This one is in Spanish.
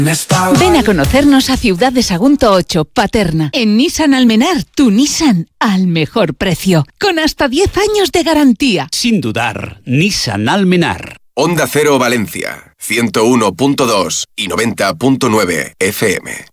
Ven a conocernos a Ciudad de Sagunto 8, Paterna. En Nissan Almenar, tu Nissan al mejor precio. Con hasta 10 años de garantía. Sin dudar, Nissan Almenar. Onda Cero Valencia, 101.2 y 90.9 FM.